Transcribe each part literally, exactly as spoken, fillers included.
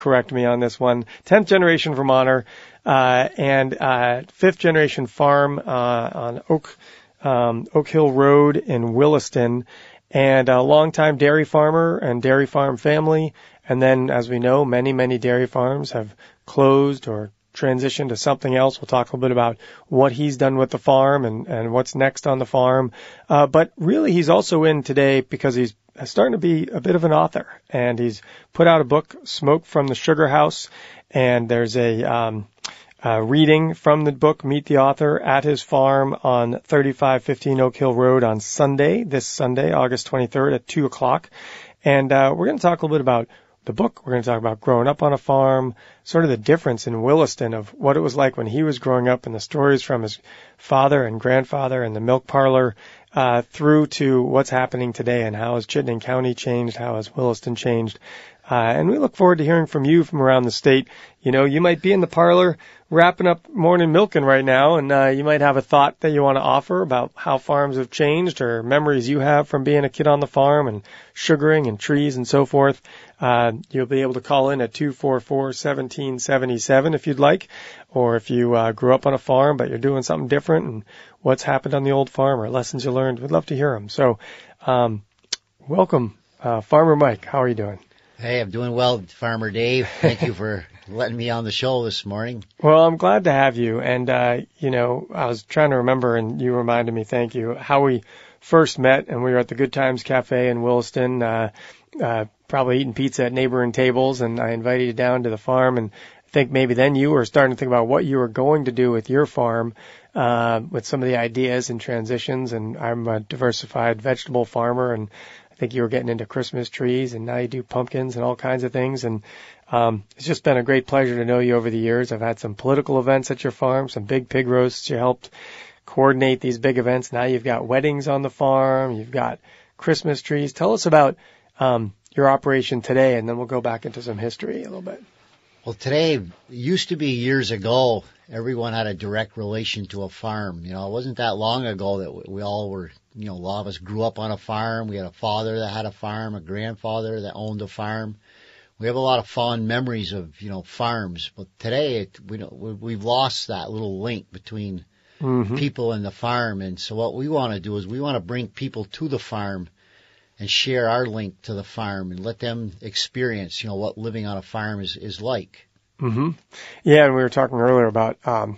correct me on this one. tenth generation Vermonter, uh, and, uh, fifth generation farm, uh, on Oak, um, Oak Hill Road in Williston, and a longtime dairy farmer and dairy farm family. And then, as we know, many, many dairy farms have closed or transitioned to something else. We'll talk a little bit about what he's done with the farm and, and what's next on the farm. Uh, but really, he's also in today because he's starting to be a bit of an author. And he's put out a book, Smoke from the Sugar House. And there's a um, uh, reading from the book, Meet the Author, at his farm on thirty-five fifteen Oak Hill Road on Sunday, this Sunday, August twenty-third at two o'clock. And uh, we're going to talk a little bit about the book. We're going to talk about growing up on a farm, sort of the difference in Williston of what it was like when he was growing up and the stories from his father and grandfather and the milk parlor, uh, through to what's happening today and how has Chittenden County changed, how has Williston changed. Uh, and we look forward to hearing from you from around the state. You know, you might be in the parlor wrapping up morning milking right now, and uh, you might have a thought that you want to offer about how farms have changed or memories you have from being a kid on the farm and sugaring and trees and so forth. Uh, you'll be able to call in at two four four, one seven seven seven if you'd like, or if you uh, grew up on a farm but you're doing something different and what's happened on the old farm or lessons you learned. We'd love to hear them. So um, welcome, uh, Farmer Mike. How are you doing? Hey, I'm doing well, Farmer Dave. Thank you for letting me on the show this morning. Well, I'm glad to have you. And, uh, you know, I was trying to remember, and you reminded me, thank you, how we first met. And we were at the Good Times Cafe in Williston, uh, uh, probably eating pizza at neighboring tables. And I invited you down to the farm. And I think maybe then you were starting to think about what you were going to do with your farm, uh, with some of the ideas and transitions. And I'm a diversified vegetable farmer, and I think you were getting into Christmas trees, and now you do pumpkins and all kinds of things. And um, it's just been a great pleasure to know you over the years. I've had some political events at your farm, some big pig roasts. You helped coordinate these big events. Now you've got weddings on the farm. You've got Christmas trees. Tell us about um, your operation today, and then we'll go back into some history a little bit. Well, today, it used to be years ago, everyone had a direct relation to a farm. You know, it wasn't that long ago that we all were, you know, a lot of us grew up on a farm. We had a father that had a farm, a grandfather that owned a farm. We have a lot of fond memories of, you know, farms. But today, it, we don't, we've lost that little link between mm-hmm. people and the farm. And so what we want to do is we want to bring people to the farm and share our link to the farm and let them experience, you know, what living on a farm is, is like. Mm-hmm. Yeah, and we were talking earlier about um,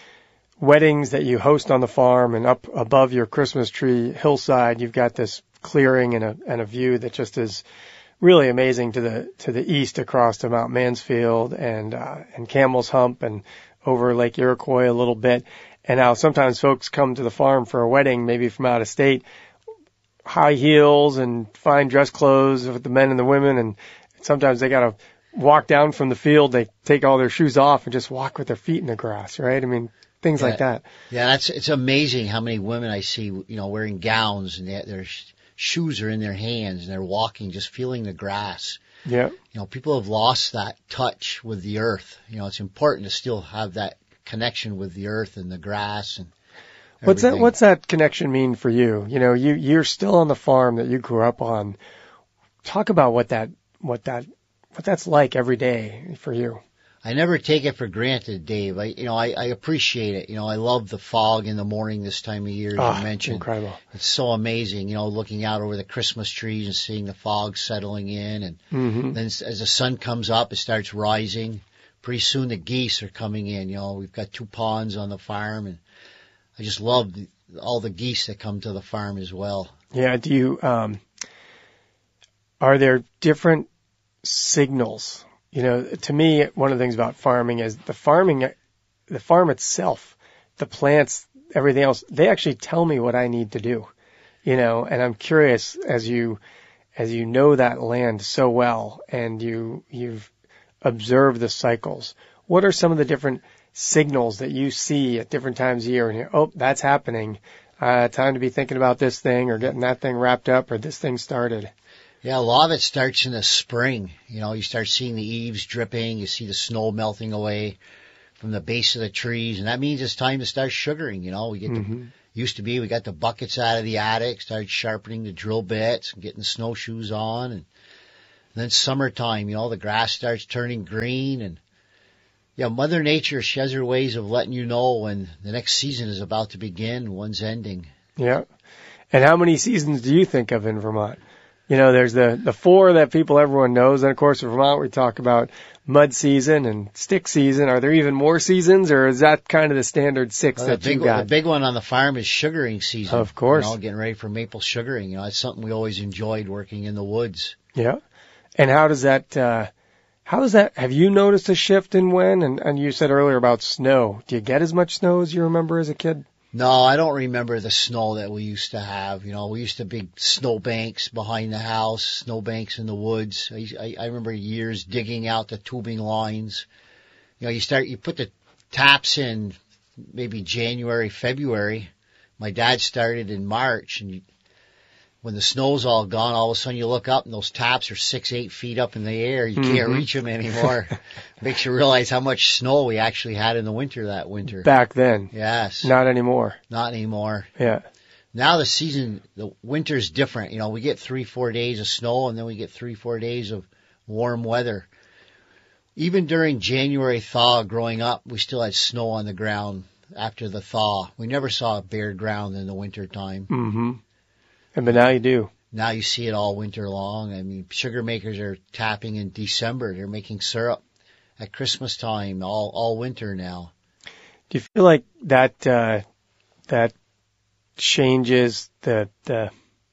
weddings that you host on the farm, and up above your Christmas tree hillside, you've got this clearing and a and a view that just is really amazing to the to the east across to Mount Mansfield and uh, and Camel's Hump and over Lake Iroquois a little bit. And now sometimes folks come to the farm for a wedding, maybe from out of state, high heels and fine dress clothes with the men and the women, and sometimes they got to walk down from the field. They take all their shoes off and just walk with their feet in the grass, right? I mean, things yeah, like that. Yeah, that's it's amazing how many women I see, you know, wearing gowns and they, their sh- shoes are in their hands and they're walking, just feeling the grass. Yeah. You know, people have lost that touch with the earth. You know, it's important to still have that connection with the earth and the grass and everything. What's that, what's that connection mean for you? You know, you, you're still on the farm that you grew up on. Talk about what that, what that, what that's like every day for you. I never take it for granted, Dave. I, you know, I, I appreciate it. You know, I love the fog in the morning this time of year, as oh, you mentioned. Incredible. It's so amazing, you know, looking out over the Christmas trees and seeing the fog settling in. And mm-hmm. then as the sun comes up, it starts rising. Pretty soon the geese are coming in. You know, we've got two ponds on the farm, and I just love the, all the geese that come to the farm as well. Yeah. Do you, um, are there different signals? You know, to me, one of the things about farming is the farming, the farm itself, the plants, everything else, they actually tell me what I need to do, you know, and I'm curious as you, as you know that land so well and you, you've observed the cycles, what are some of the different signals that you see at different times of year and you're, oh, that's happening, uh, time to be thinking about this thing or getting that thing wrapped up or this thing started? Yeah, a lot of it starts in the spring. You know, you start seeing the eaves dripping, you see the snow melting away from the base of the trees, and that means it's time to start sugaring. You know, we get mm-hmm. the, used to be we got the buckets out of the attic, started sharpening the drill bits, and getting the snowshoes on, and then summertime, you know, the grass starts turning green, and yeah, Mother Nature, she has her ways of letting you know when the next season is about to begin, one's ending. Yeah. And how many seasons do you think of in Vermont? You know, there's the, the four that people, everyone knows. And of course, in Vermont, we talk about mud season and stick season. Are there even more seasons, or is that kind of the standard six well, that the big, you got? The big one on the farm is sugaring season. Of course. You know, getting ready for maple sugaring. You know, it's something we always enjoyed, working in the woods. Yeah. And how does that, uh, how does that, have you noticed a shift in when? And, and you said earlier about snow. Do you get as much snow as you remember as a kid? No, I don't remember the snow that we used to have. You know, we used to have big snow banks behind the house, snow banks in the woods. I, I, I remember years digging out the tubing lines. You know, you start, you put the taps in maybe January, February. My dad started in March, and you, when the snow's all gone, all of a sudden you look up and those taps are six, eight feet up in the air. You can't mm-hmm. reach them anymore. Makes you realize how much snow we actually had in the winter that winter. Back then. Yes. Not anymore. Not anymore. Yeah. Now the season, the winter's different. You know, we get three, four days of snow, and then we get three, four days of warm weather. Even during January thaw growing up, we still had snow on the ground after the thaw. We never saw bare ground in the winter time. Mm-hmm. And but now you do. Now you see it all winter long. I mean, sugar makers are tapping in December. They're making syrup at Christmas time all, all winter now. Do you feel like that, uh, that changes the, the,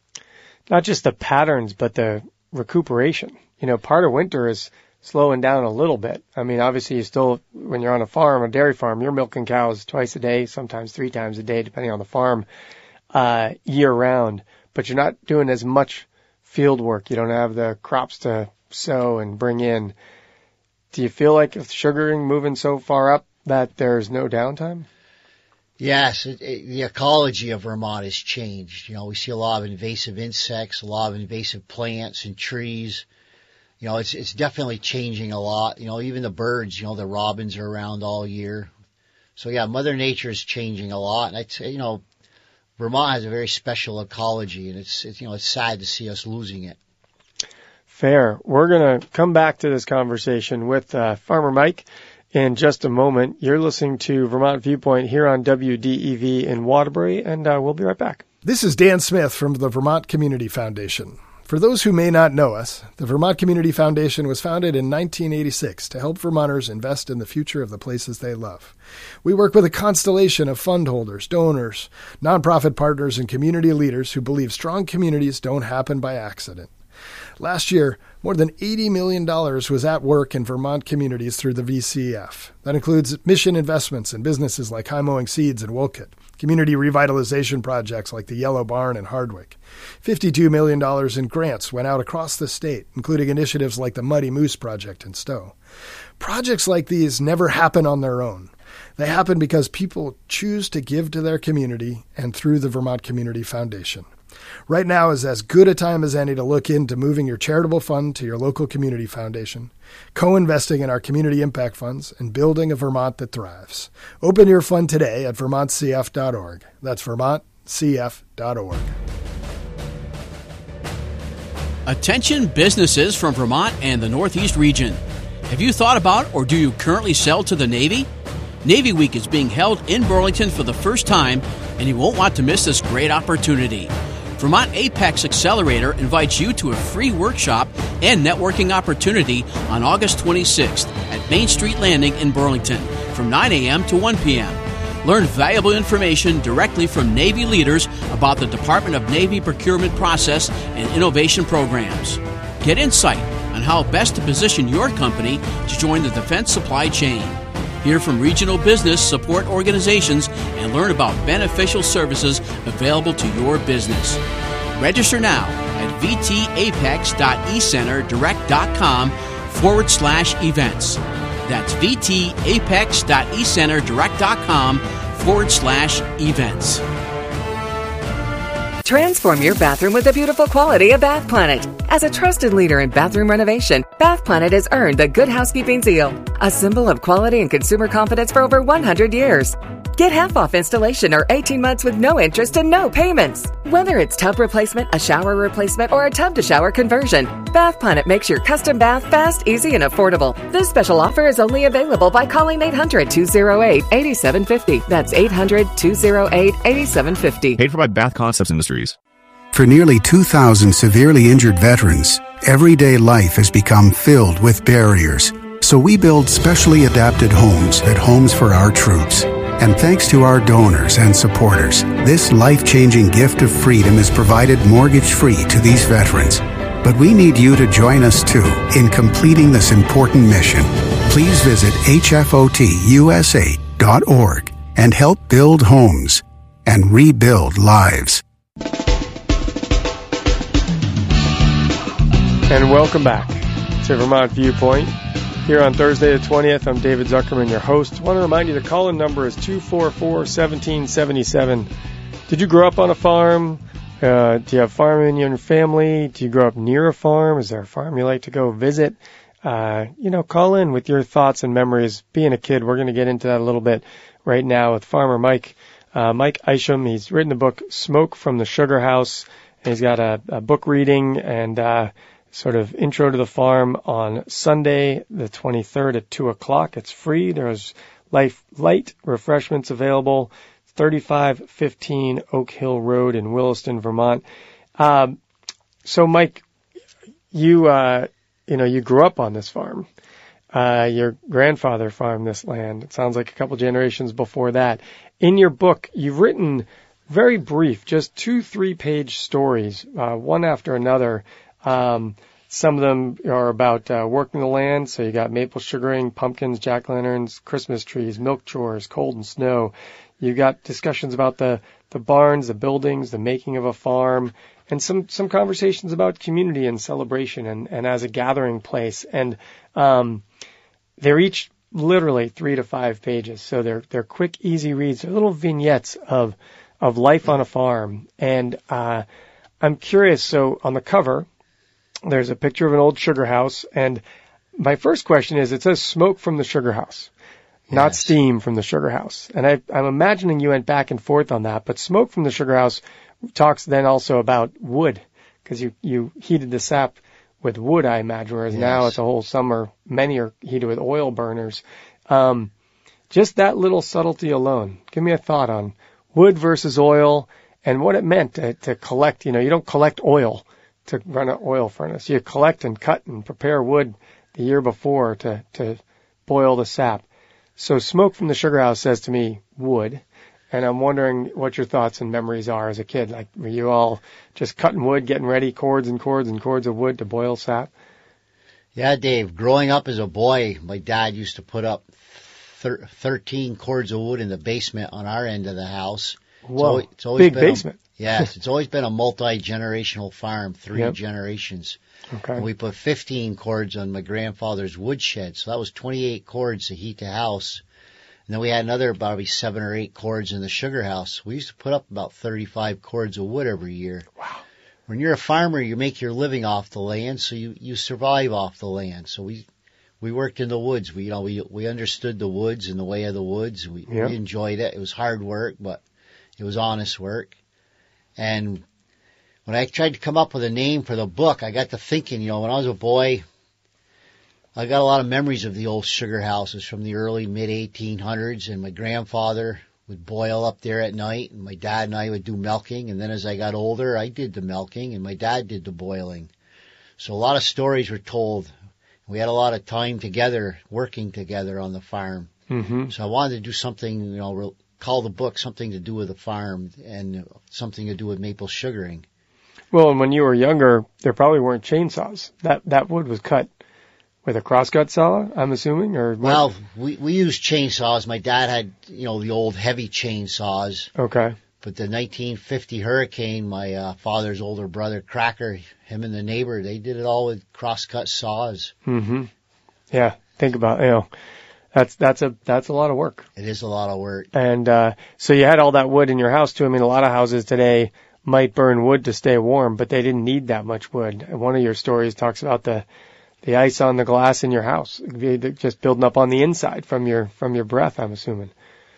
not just the patterns, but the recuperation? You know, part of winter is slowing down a little bit. I mean, obviously you still, when you're on a farm, a dairy farm, you're milking cows twice a day, sometimes three times a day, depending on the farm, uh, year round. But you're not doing as much field work. You don't have the crops to sow and bring in. Do you feel like with sugaring moving so far up that there's no downtime? Yes, it, it, the ecology of Vermont has changed. You know, we see a lot of invasive insects, a lot of invasive plants and trees. You know, it's it's definitely changing a lot. You know, even the birds, you know, the robins are around all year. So yeah, Mother Nature is changing a lot. And I'd say, you know, Vermont has a very special ecology, and it's, it's you know it's sad to see us losing it. Fair. We're going to come back to this conversation with uh, Farmer Mike in just a moment. You're listening to Vermont Viewpoint here on W D E V in Waterbury, and uh, we'll be right back. This is Dan Smith from the Vermont Community Foundation. For those who may not know us, the Vermont Community Foundation was founded in nineteen eighty-six to help Vermonters invest in the future of the places they love. We work with a constellation of fund holders, donors, nonprofit partners, and community leaders who believe strong communities don't happen by accident. Last year, more than eighty million dollars was at work in Vermont communities through the V C F. That includes mission investments in businesses like High Mowing Seeds in Wolcott, community revitalization projects like the Yellow Barn in Hardwick. fifty-two million dollars in grants went out across the state, including initiatives like the Muddy Moose Project in Stowe. Projects like these never happen on their own. They happen because people choose to give to their community and through the Vermont Community Foundation. Right now is as good a time as any to look into moving your charitable fund to your local community foundation, co-investing in our community impact funds, and building a Vermont that thrives. Open your fund today at vermont c f dot org. That's vermont c f dot org. Attention businesses from Vermont and the Northeast region. Have you thought about or do you currently sell to the Navy? Navy Week is being held in Burlington for the first time, and you won't want to miss this great opportunity. Vermont Apex Accelerator invites you to a free workshop and networking opportunity on August twenty-sixth at Main Street Landing in Burlington from nine a.m. to one p.m. Learn valuable information directly from Navy leaders about the Department of Navy procurement process and innovation programs. Get insight on how best to position your company to join the defense supply chain. Hear from regional business support organizations and learn about beneficial services available to your business. Register now at vtapex.ecenterdirect.com forward slash events. That's vtapex.ecenterdirect.com forward slash events. Transform your bathroom with the beautiful quality of Bath Planet. As a trusted leader in bathroom renovation, Bath Planet has earned the Good Housekeeping seal, a symbol of quality and consumer confidence for over one hundred years. Get half off installation or eighteen months with no interest and no payments. Whether it's tub replacement, a shower replacement, or a tub-to-shower conversion, Bath Planet makes your custom bath fast, easy, and affordable. This special offer is only available by calling eight hundred, two oh eight, eight seven five oh. That's eight hundred, two oh eight, eight seven five oh. Paid for by Bath Concepts Industries. For nearly two thousand severely injured veterans, everyday life has become filled with barriers. So we build specially adapted homes at Homes for Our Troops. And thanks to our donors and supporters, this life-changing gift of freedom is provided mortgage-free to these veterans. But we need you to join us, too, in completing this important mission. Please visit H F O T U S A dot org and help build homes and rebuild lives. And welcome back to Vermont Viewpoint. Here on Thursday the twentieth, I'm David Zuckerman, your host. I want to remind you the call-in number is two four four, one seven seven seven. Did you grow up on a farm? Uh, do you have farming in your family? Do you grow up near a farm? Is there a farm you like to go visit? Uh, you know, call in with your thoughts and memories. Being a kid, we're going to get into that a little bit right now with Farmer Mike. Uh, Mike Isham, he's written the book Smoke from the Sugar House. And he's got a, a book reading and uh sort of intro to the farm on Sunday, the twenty-third at two o'clock. It's free. There's life, light refreshments available. thirty-five fifteen Oak Hill Road in Williston, Vermont. Um, so, Mike, you, uh, you know, you grew up on this farm. Uh, your grandfather farmed this land. It sounds like a couple generations before that. In your book, you've written very brief, just two, three-page stories, uh, one after another. Um, some of them are about uh, working the land. So you got maple sugaring, pumpkins, jack-o'-lanterns, Christmas trees, milk chores, cold and snow. You got discussions about the, the barns, the buildings, the making of a farm, and some, some conversations about community and celebration and, and as a gathering place. And um, they're each literally three to five pages. So they're they're quick, easy reads. They're little vignettes of of life on a farm. And uh, I'm curious. So on the cover, there's a picture of an old sugar house, and my first question is, it says smoke from the sugar house, yes, not steam from the sugar house. And I, I'm imagining you went back and forth on that, but smoke from the sugar house talks then also about wood, because you, you heated the sap with wood, I imagine, whereas yes, now it's a whole summer, many are heated with oil burners. Um, just that little subtlety alone, give me a thought on wood versus oil and what it meant to, to collect. You know, you don't collect oil to run an oil furnace. You collect and cut and prepare wood the year before to, to boil the sap. So smoke from the sugar house says to me wood. And I'm wondering what your thoughts and memories are as a kid. Like, were you all just cutting wood, getting ready, cords and cords and cords of wood to boil sap? Yeah, Dave, growing up as a boy, my dad used to put up thir- thirteen cords of wood in the basement on our end of the house. Whoa, it's always, it's always big been basement. A, yes, it's always been a multi-generational farm, three yep. generations. Okay. And we put fifteen cords on my grandfather's woodshed, so that was twenty-eight cords to heat the house. And then we had another probably seven or eight cords in the sugar house. We used to put up about thirty-five cords of wood every year. Wow. When you're a farmer, you make your living off the land, so you, you survive off the land. So we we worked in the woods. We you know we we understood the woods and the way of the woods. We, yep. we enjoyed it. It was hard work, but it was honest work. And when I tried to come up with a name for the book, I got to thinking, you know, when I was a boy, I got a lot of memories of the old sugar houses from the early, mid eighteen hundreds, and my grandfather would boil up there at night, and my dad and I would do milking, and then as I got older, I did the milking, and my dad did the boiling. So a lot of stories were told. We had a lot of time together, working together on the farm. Mm-hmm. So I wanted to do something, you know, real, call the book something to do with the farm and something to do with maple sugaring. Well, and when you were younger, there probably weren't chainsaws. That that wood was cut with a crosscut saw, I'm assuming, or what? Well, we we used chainsaws. My dad had, you know, the old heavy chainsaws. Okay. But the nineteen fifty hurricane, my uh, father's older brother, Cracker, him and the neighbor, they did it all with crosscut saws. Mm-hmm. Yeah. Think about, you know, that's that's a that's a lot of work. It is a lot of work. And uh so you had all that wood in your house too. I mean, a lot of houses today might burn wood to stay warm, but they didn't need that much wood. And one of your stories talks about the the ice on the glass in your house, just building up on the inside from your from your breath, I'm assuming.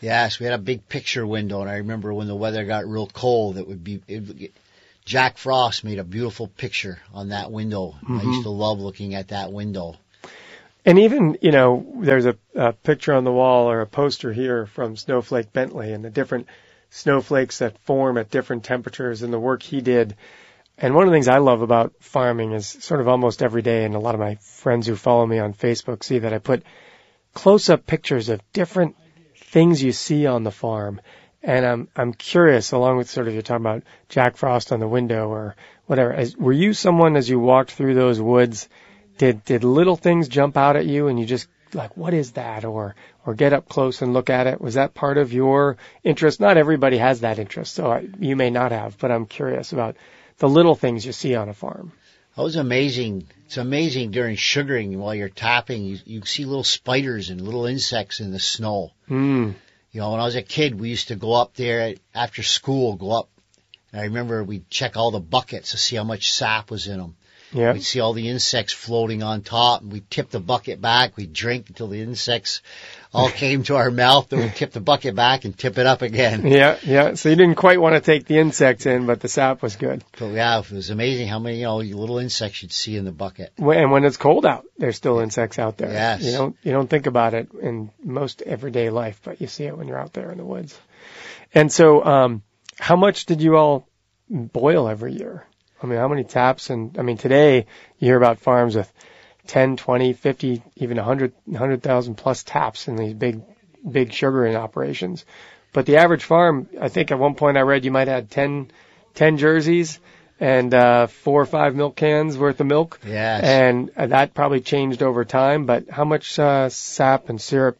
Yes, we had a big picture window, and I remember when the weather got real cold, it would be it would get, Jack Frost made a beautiful picture on that window. Mm-hmm. I used to love looking at that window. And even, you know, there's a, a picture on the wall or a poster here from Snowflake Bentley and the different snowflakes that form at different temperatures and the work he did. And one of the things I love about farming is sort of almost every day, and a lot of my friends who follow me on Facebook see that I put close-up pictures of different things you see on the farm. And I'm I'm curious, along with sort of you're talking about Jack Frost on the window or whatever. As, were you someone as you walked through those woods, did did little things jump out at you and you just like, what is that? Or or get up close and look at it? Was that part of your interest? Not everybody has that interest, so I, you may not have. But I'm curious about the little things you see on a farm. That was amazing. It's amazing during sugaring while you're tapping, you, you see little spiders and little insects in the snow. Mm. You know, when I was a kid, we used to go up there after school, go up. And I remember we'd check all the buckets to see how much sap was in them. Yeah. We'd see all the insects floating on top, and we'd tip the bucket back. We'd drink until the insects all came to our mouth. Then we'd tip the bucket back and tip it up again. Yeah, yeah. So you didn't quite want to take the insects in, but the sap was good. But yeah, it was amazing how many, you know, little insects you'd see in the bucket. And when it's cold out, there's still insects out there. Yes. You don't, you don't think about it in most everyday life, but you see it when you're out there in the woods. And so, um, how much did you all boil every year? I mean, how many taps? And I mean, today you hear about farms with ten, twenty, fifty, even one hundred, one hundred thousand plus taps in these big, big sugaring operations. But the average farm, I think at one point I read you might have ten, ten jerseys and, uh, four or five milk cans worth of milk. Yes. And uh, that probably changed over time. But how much, uh, sap and syrup,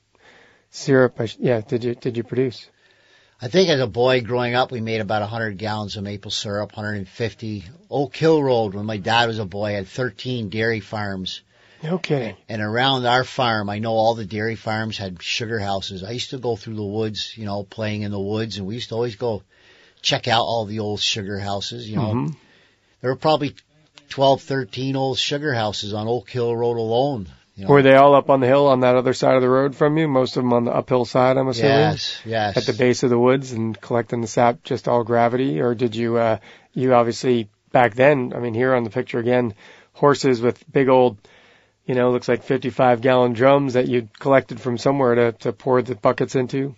syrup, yeah, did you, did you produce? I think as a boy growing up, we made about one hundred gallons of maple syrup, one hundred fifty. Oak Hill Road, when my dad was a boy, had thirteen dairy farms. No kidding. And around our farm, I know all the dairy farms had sugar houses. I used to go through the woods, you know, playing in the woods, and we used to always go check out all the old sugar houses, you know. Mm-hmm. There were probably twelve, thirteen old sugar houses on Oak Hill Road alone. You know. Were they all up on the hill on that other side of the road from you? Most of them on the uphill side, I'm assuming? Yes, yes. At the base of the woods and collecting the sap, just all gravity? Or did you, uh, you obviously, back then, I mean, here on the picture again, horses with big old, you know, looks like fifty-five gallon drums that you collected from somewhere to, to pour the buckets into?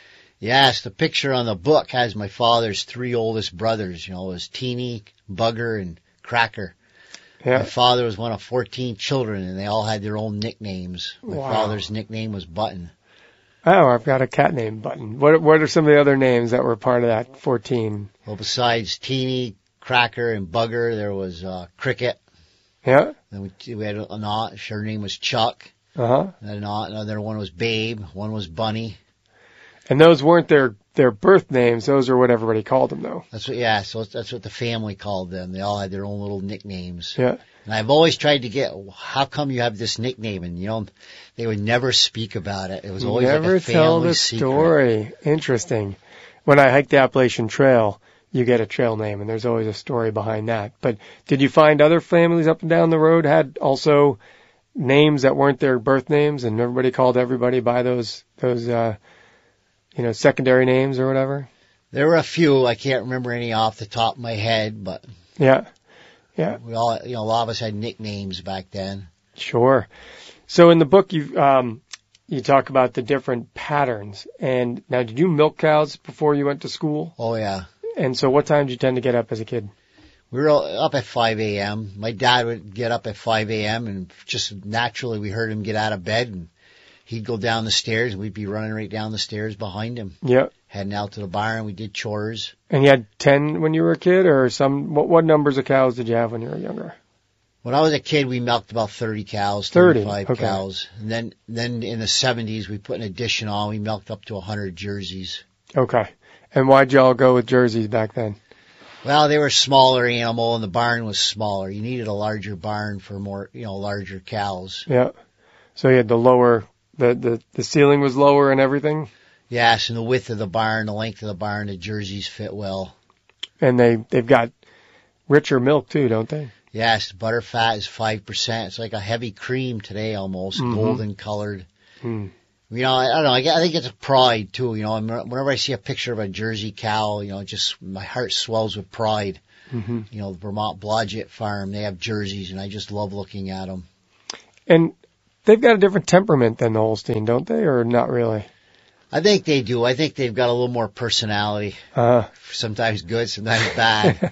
Yes, the picture on the book has my father's three oldest brothers, you know, it was Teeny, Bugger, and Cracker. Yeah. My father was one of fourteen children, and they all had their own nicknames. My wow. father's nickname was Button. Oh, I've got a cat named Button. What What are some of the other names that were part of that fourteen? Well, besides Teeny, Cracker, and Bugger, there was uh, Cricket. Yeah. Then we, we had an aunt. Her name was Chuck. Uh-huh. And an aunt, another one was Babe. One was Bunny. And those weren't their their birth names. Those are what everybody called them, though. That's what, yeah. So that's what the family called them. They all had their own little nicknames. Yeah. And I've always tried to get, how come you have this nickname? And you know, they would never speak about it. It was always never like a family tell the secret. Story. Interesting. When I hiked the Appalachian Trail, you get a trail name, and there's always a story behind that. But did you find other families up and down the road had also names that weren't their birth names, and everybody called everybody by those those uh you know, secondary names or whatever? There were a few. I can't remember any off the top of my head, but yeah, yeah. We all, you know, a lot of us had nicknames back then. Sure. So in the book, you um, you talk about the different patterns. And now, did you milk cows before you went to school? Oh yeah. And so, what time did you tend to get up as a kid? We were up at five a.m. My dad would get up at five a.m. and just naturally we heard him get out of bed, and he'd go down the stairs, and we'd be running right down the stairs behind him. Yep. Heading out to the barn. We did chores. And you had ten when you were a kid, or some? What, what numbers of cows did you have when you were younger? When I was a kid, we milked about thirty cows, thirty, thirty-five okay. cows. And then, then in the seventies, we put an addition on. We milked up to one hundred jerseys. Okay. And why'd y'all go with jerseys back then? Well, they were a smaller animal, and the barn was smaller. You needed a larger barn for more, you know, larger cows. Yeah. So you had the lower, the, the, the ceiling was lower and everything? Yes, and the width of the barn, the length of the barn, the jerseys fit well. And they, they've got richer milk too, don't they? Yes, butter fat is five percent. It's like a heavy cream today almost, mm-hmm. golden colored. Mm. You know, I, I don't know. I, I think it's a pride too. You know, whenever I see a picture of a Jersey cow, you know, just my heart swells with pride. Mm-hmm. You know, the Vermont Blodgett Farm, they have jerseys, and I just love looking at them. And they've got a different temperament than the Holstein, don't they, or not really? I think they do. I think they've got a little more personality. Uh, sometimes good, sometimes bad.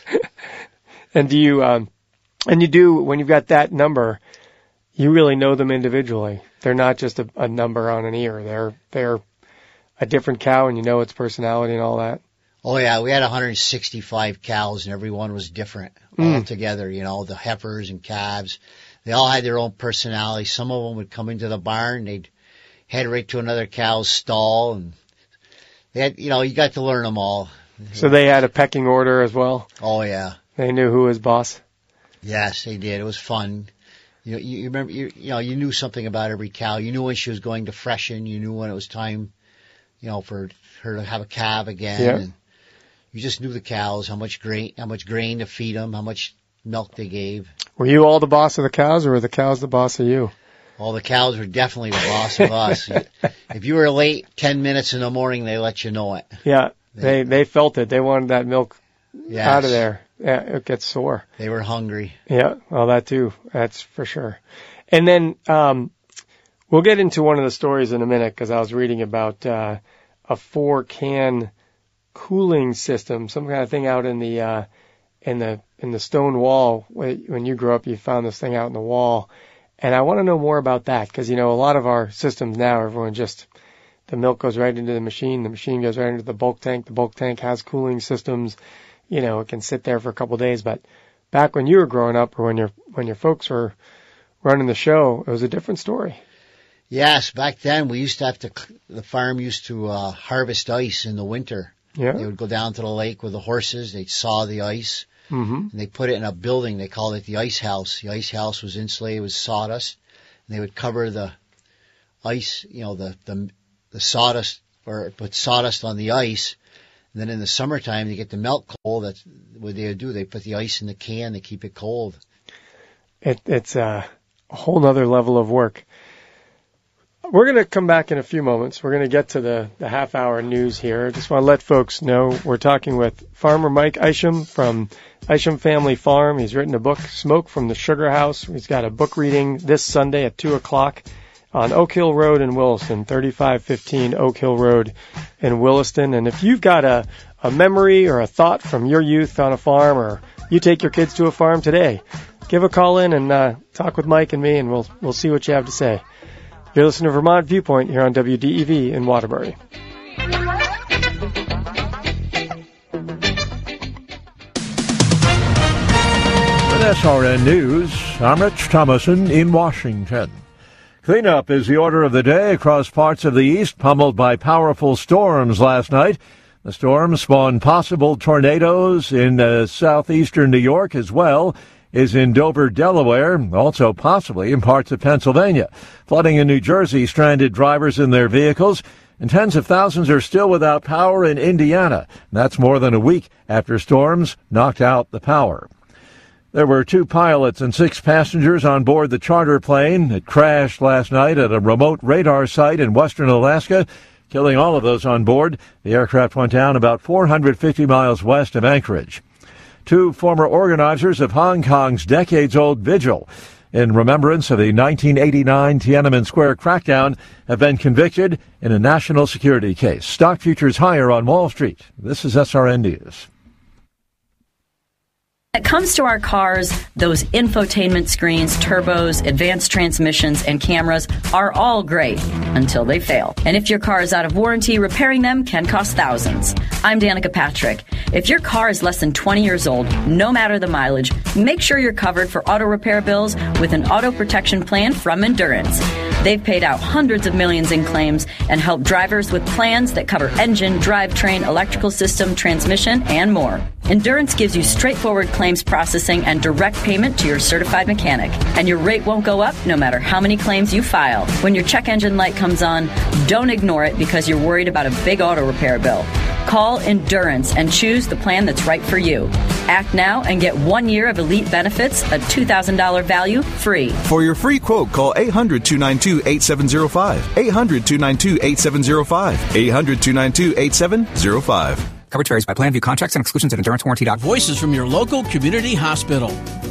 And do you, um, and you do, when you've got that number, you really know them individually. They're not just a, a number on an ear. They're, they're a different cow, and you know its personality and all that. Oh yeah, we had one hundred sixty-five cows, and every one was different Mm. all together. You know, the heifers and calves, they all had their own personality. Some of them would come into the barn, they'd head right to another cow's stall, and they had, you know, you got to learn them all. So they had a pecking order as well? Oh yeah. They knew who was boss? Yes, they did. It was fun. You know, you, you remember, you, you know, you knew something about every cow. You knew when she was going to freshen. You knew when it was time, you know, for her to have a calf again. Yeah. And you just knew the cows, how much grain, how much grain to feed them, how much milk they gave. Were you all the boss of the cows, or were the cows the boss of you? Well, the cows were definitely the boss of us. If you were late ten minutes in the morning, they let you know it. Yeah, they they felt it. They wanted that milk Yes. out of there. Yeah, it gets sore. They were hungry. Yeah, well, that too. That's for sure. And then um, we'll get into one of the stories in a minute, because I was reading about uh, a four-can cooling system, some kind of thing out in the uh, in the in the stone wall. When you grew up, you found this thing out in the wall, and I want to know more about that, because you know a lot of our systems now, everyone just the milk goes right into the machine, the machine goes right into the bulk tank, the bulk tank has cooling systems. You know, it can sit there for a couple of days, but back when you were growing up, or when your when your folks were running the show, it was a different story. Yes, back then we used to have to, the farm used to uh, harvest ice in the winter. Yeah. They would go down to the lake with the horses, they'd saw the ice, Mm-hmm. and they put it in a building, they called it the ice house. The ice house was insulated with sawdust, and they would cover the ice, you know, the, the, the sawdust, or put sawdust on the ice. And then in the summertime, to get the milk cold, that's what they would do. They put the ice in the can to keep it cold. It, it's a, a whole nother level of work. We're going to come back in a few moments. We're going to get to the, the half-hour news here. I just want to let folks know we're talking with Farmer Mike Isham from Isham Family Farm. He's written a book, Smoke from the Sugar House. He's got a book reading this Sunday at two o'clock on Oak Hill Road in Williston, thirty-five fifteen Oak Hill Road in Williston. And if you've got a, a memory or a thought from your youth on a farm, or you take your kids to a farm today, give a call in and uh, talk with Mike and me, and we'll we'll see what you have to say. You're listening to Vermont Viewpoint here on W D E V in Waterbury. With S R N News, I'm Rich Thomason in Washington. Cleanup is the order of the day across parts of the east, pummeled by powerful storms last night. The storm spawned possible tornadoes in uh, southeastern New York, as well as in Dover, Delaware, also possibly in parts of Pennsylvania. Flooding in New Jersey stranded drivers in their vehicles, and tens of thousands are still without power in Indiana. That's more than a week after storms knocked out the power. There were two pilots and six passengers on board the charter plane. It crashed last night at a remote radar site in western Alaska, killing all of those on board. The aircraft went down about four hundred fifty miles west of Anchorage. Two former organizers of Hong Kong's decades-old vigil in remembrance of the nineteen eighty-nine Tiananmen Square crackdown have been convicted in a national security case. Stock futures higher on Wall Street. This is S R N News. When it comes to our cars, those infotainment screens, turbos, advanced transmissions, and cameras are all great until they fail. And if your car is out of warranty, repairing them can cost thousands. I'm Danica Patrick. If your car is less than twenty years old, no matter the mileage, make sure you're covered for auto repair bills with an auto protection plan from Endurance. They've paid out hundreds of millions in claims and helped drivers with plans that cover engine, drivetrain, electrical system, transmission, and more. Endurance gives you straightforward claims processing and direct payment to your certified mechanic. And your rate won't go up no matter how many claims you file. When your check engine light comes on, don't ignore it because you're worried about a big auto repair bill. Call Endurance and choose the plan that's right for you. Act now and get one year of elite benefits, a two thousand dollars value, free. For your free quote, call eight hundred, two nine two, eight seven zero five. eight hundred, two nine two, eight seven zero five. eight hundred, two nine two, eight seven zero five. Coverage varies by plan. View contracts and exclusions at endurance warranty dot com. Voices from your local community hospital.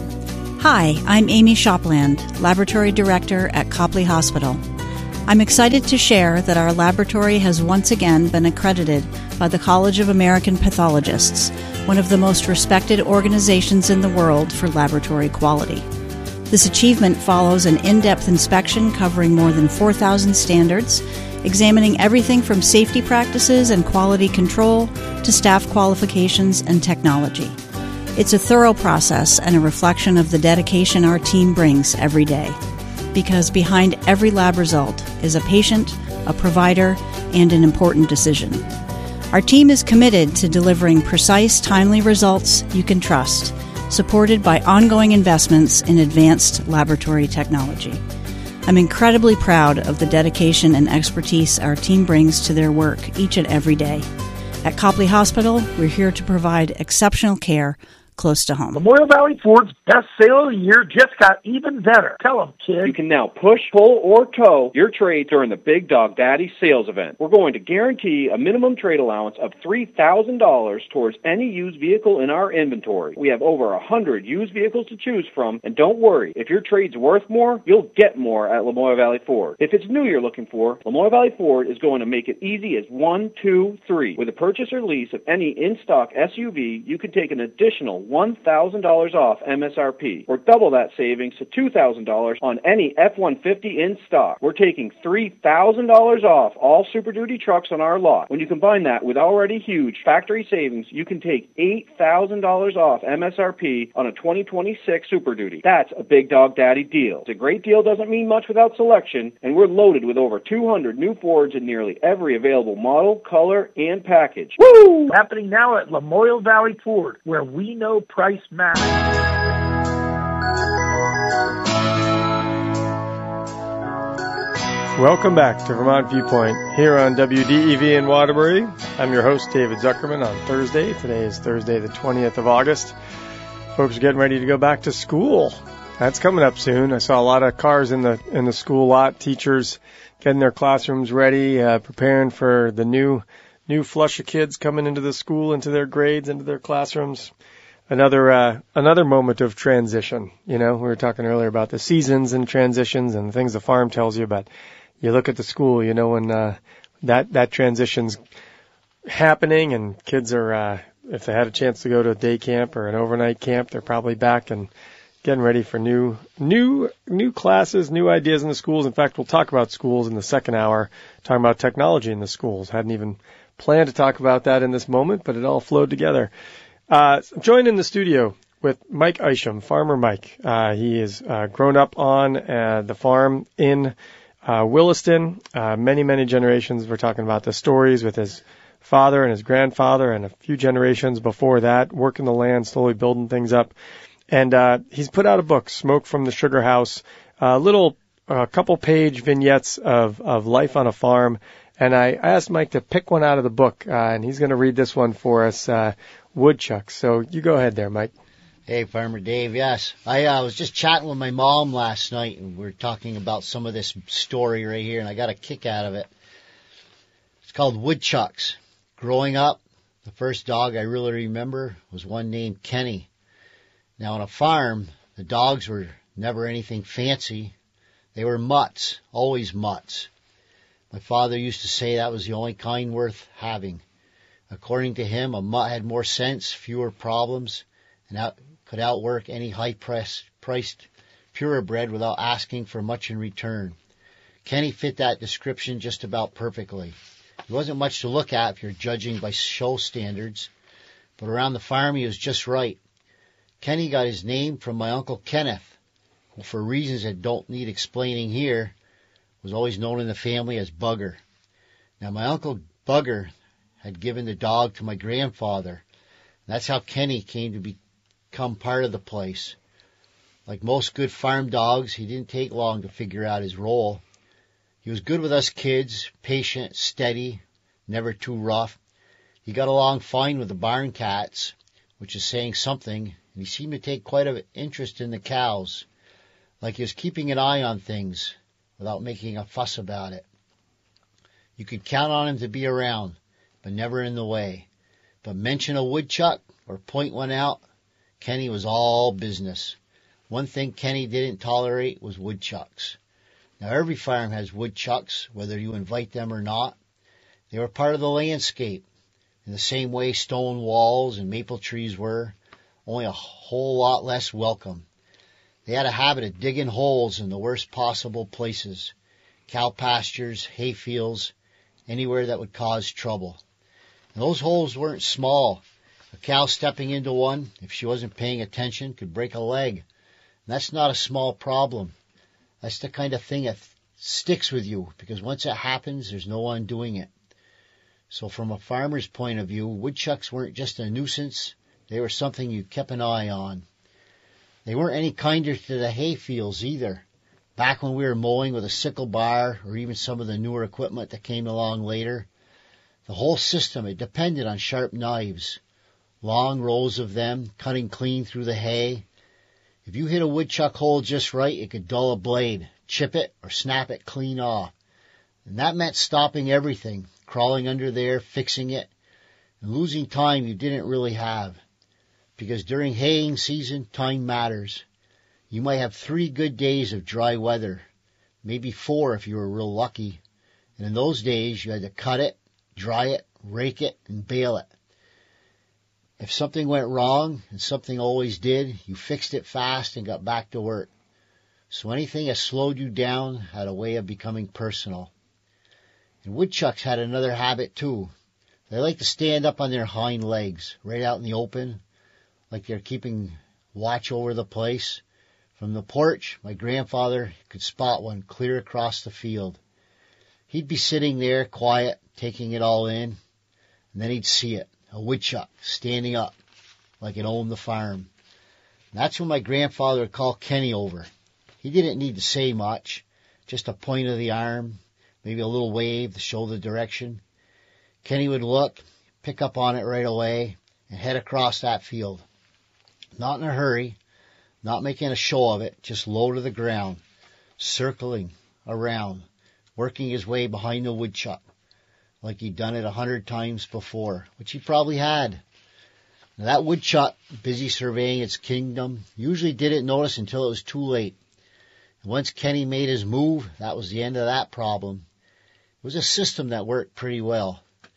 Hi, I'm Amy Shopland, Laboratory Director at Copley Hospital. I'm excited to share that our laboratory has once again been accredited by the College of American Pathologists, one of the most respected organizations in the world for laboratory quality. This achievement follows an in-depth inspection covering more than four thousand standards, examining everything from safety practices and quality control to staff qualifications and technology. It's a thorough process and a reflection of the dedication our team brings every day. Because behind every lab result is a patient, a provider, and an important decision. Our team is committed to delivering precise, timely results you can trust, supported by ongoing investments in advanced laboratory technology. I'm incredibly proud of the dedication and expertise our team brings to their work each and every day. At Copley Hospital, we're here to provide exceptional care close to home. Memorial Valley Ford's best sale of the year just got even better. Tell them, kid. You can now push, pull, or tow your trade during the Big Dog Daddy sales event. We're going to guarantee a minimum trade allowance of three thousand dollars towards any used vehicle in our inventory. We have over one hundred used vehicles to choose from, and don't worry, if your trade's worth more, you'll get more at Lamoille Valley Ford. If it's new you're looking for, Lamoille Valley Ford is going to make it easy as one, two, three. With a purchase or lease of any in-stock S U V, you can take an additional one thousand dollars off M S R P, or double that savings to two thousand dollars on any F one fifty in stock. We're taking three thousand dollars off all Super Duty trucks on our lot. When you combine that with already huge factory savings, you can take eight thousand dollars off M S R P on a twenty twenty-six Super Duty. That's a Big Dog Daddy deal. It's a great deal doesn't mean much without selection, and we're loaded with over two hundred new Fords in nearly every available model, color, and package. Woo! Happening now at Lamoille Valley Ford, where we know price matters. Welcome back to Vermont Viewpoint here on W D E V in Waterbury. I'm your host, David Zuckerman, on Thursday. Today is Thursday, the twentieth of August. Folks are getting ready to go back to school. That's coming up soon. I saw a lot of cars in the in the school lot, teachers getting their classrooms ready, uh, preparing for the new new flush of kids coming into the school, into their grades, into their classrooms. Another uh, another moment of transition. You know, we were talking earlier about the seasons and transitions and the things the farm tells you about. You look at the school, you know, when uh, that that transition's happening and kids are, uh, if they had a chance to go to a day camp or an overnight camp, they're probably back and getting ready for new new new classes, new ideas in the schools. In fact, we'll talk about schools in the second hour, talking about technology in the schools. Hadn't even planned to talk about that in this moment, but it all flowed together. Uh, joined in the studio with Mike Isham, Farmer Mike. Uh, he has uh, grown up on uh, the farm in uh, Williston. Uh, many, many generations. We're talking about the stories with his father and his grandfather and a few generations before that, working the land, slowly building things up. And uh, he's put out a book, Smoke from the Sugar House, a little uh, couple page vignettes of, of life on a farm. And I asked Mike to pick one out of the book, uh, and he's going to read this one for us, uh, Woodchucks. So you go ahead there, Mike. Hey, Farmer Dave, yes. I uh, was just chatting with my mom last night, and we were talking about some of this story right here, and I got a kick out of it. It's called Woodchucks. Growing up, the first dog I really remember was one named Kenny. Now, on a farm, the dogs were never anything fancy. They were mutts, always mutts. My father used to say that was the only kind worth having. According to him, a mutt had more sense, fewer problems, and out, could outwork any high-priced purebred without asking for much in return. Kenny fit that description just about perfectly. He wasn't much to look at if you're judging by show standards, but around the farm he was just right. Kenny got his name from my Uncle Kenneth, who for reasons that don't need explaining here, was always known in the family as Bugger. Now, my Uncle Bugger had given the dog to my grandfather, That's how Kenny came to become part of the place. Like most good farm dogs, he didn't take long to figure out his role. He was good with us kids, patient, steady, never too rough. He got along fine with the barn cats, which is saying something, and he seemed to take quite an interest in the cows, like he was keeping an eye on things without making a fuss about it. You could count on him to be around, but never in the way. But mention a woodchuck or point one out, Kenny was all business. One thing Kenny didn't tolerate was woodchucks. Now every farm has woodchucks, whether you invite them or not. They were part of the landscape, in the same way stone walls and maple trees were, only a whole lot less welcome. They had a habit of digging holes in the worst possible places, cow pastures, hay fields, anywhere that would cause trouble. And those holes weren't small. A cow stepping into one, if she wasn't paying attention, could break a leg. And that's not a small problem. That's the kind of thing that sticks with you, because once it happens, there's no undoing it. So from a farmer's point of view, woodchucks weren't just a nuisance. They were something you kept an eye on. They weren't any kinder to the hay fields either. Back when we were mowing with a sickle bar, or even some of the newer equipment that came along later, the whole system, it depended on sharp knives. Long rows of them, cutting clean through the hay. If you hit a woodchuck hole just right, it could dull a blade, chip it, or snap it clean off. And that meant stopping everything, crawling under there, fixing it, and losing time you didn't really have. Because during haying season, time matters. You might have three good days of dry weather, maybe four if you were real lucky. And in those days, you had to cut it, dry it, rake it, and bale it. If something went wrong, and something always did, you fixed it fast and got back to work. So anything that slowed you down had a way of becoming personal. And woodchucks had another habit too. They like to stand up on their hind legs, right out in the open, like they're keeping watch over the place. From the porch, my grandfather could spot one clear across the field. He'd be sitting there, quiet, taking it all in, and then he'd see it, a woodchuck, standing up, like it owned the farm. And that's when my grandfather would call Kenny over. He didn't need to say much, just a point of the arm, maybe a little wave to show the direction. Kenny would look, pick up on it right away, and head across that field. Not in a hurry, not making a show of it, just low to the ground, circling around, working his way behind the woodchuck, like he'd done it a hundred times before, which he probably had. Now that woodchuck, busy surveying its kingdom, usually didn't notice until it was too late. And once Kenny made his move, that was the end of that problem. It was a system that worked pretty well.